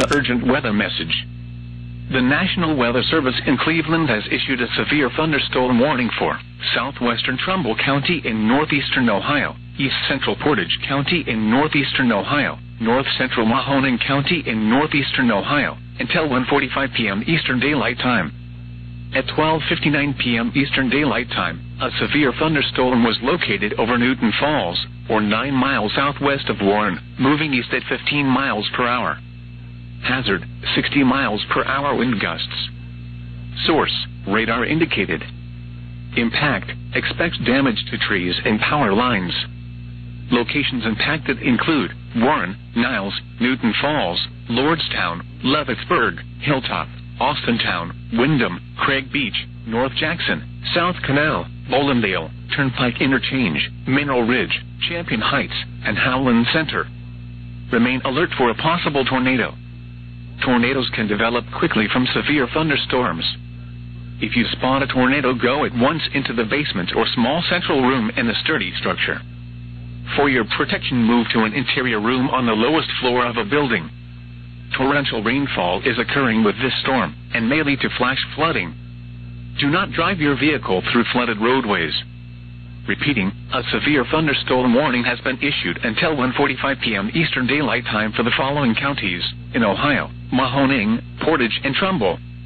urgent weather message. The National Weather Service in Cleveland has issued a severe thunderstorm warning for southwestern Trumbull County in northeastern Ohio, east central Portage County in northeastern Ohio, north central Mahoning County in northeastern Ohio, until 1:45 p.m. Eastern Daylight Time. At 12:59 p.m. Eastern Daylight Time, a severe thunderstorm was located over Newton Falls, or 9 miles southwest of Warren, moving east at 15 miles per hour. Hazard, 60 miles per hour wind gusts. Source, radar indicated. Impact, expect damage to trees and power lines. Locations impacted include Warren, Niles, Newton Falls, Lordstown, Leavittsburg, Hilltop, Austintown, Wyndham, Craig Beach, North Jackson, South Canal, Bolindale, Turnpike Interchange, Mineral Ridge, Champion Heights, and Howland Center. Remain alert for a possible tornado. Tornadoes can develop quickly from severe thunderstorms. If you spot a tornado, go at once into the basement or small central room in a sturdy structure. For your protection, move to an interior room on the lowest floor of a building. Torrential rainfall is occurring with this storm and may lead to flash flooding. Do not drive your vehicle through flooded roadways. Repeating, a severe thunderstorm warning has been issued until 1:45 p.m. Eastern Daylight Time for the following counties in Ohio: Mahoning, Portage, and Trumbull.